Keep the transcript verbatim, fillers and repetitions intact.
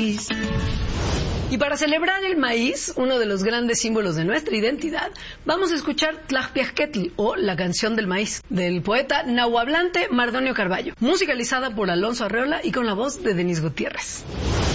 maíz. Y para celebrar el maíz, uno de los grandes símbolos de nuestra identidad, vamos a escuchar Tlajpiasquetl, o La canción del maíz, del poeta nahuablante Mardonio Carballo, musicalizada por Alonso Arreola y con la voz de Denise Gutiérrez.